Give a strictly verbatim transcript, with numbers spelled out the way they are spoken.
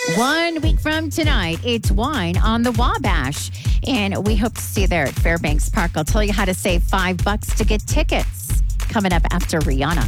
One week from tonight, it's Wine on the Wabash. And we hope to see you there at Fairbanks Park. I'll tell you how to save five bucks to get tickets coming up after Rihanna.